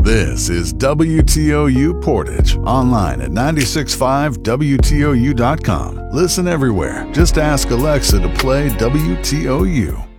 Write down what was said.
This is WTOU Portage, online at 965WTOU.com. Listen everywhere. Just ask Alexa to play WTOU.